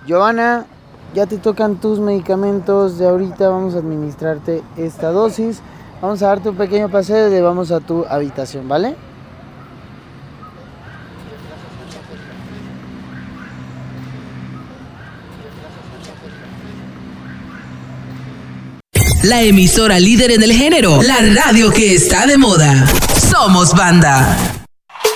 Giovanna, ya te tocan tus medicamentos de ahorita, vamos a administrarte esta dosis. Vamos a darte un pequeño paseo y vamos a tu habitación, ¿vale? La emisora líder en el género, la radio que está de moda. Somos Banda.